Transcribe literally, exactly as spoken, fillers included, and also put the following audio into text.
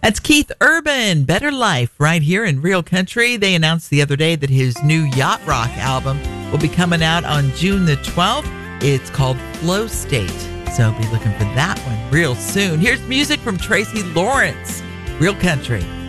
That's Keith Urban, Better Life, right here in Real Country. They announced the other day that his new Yacht Rock album will be coming out on June the twelfth. It's called Flow State, so be looking for that one real soon. Here's music from Tracy Lawrence, Real Country.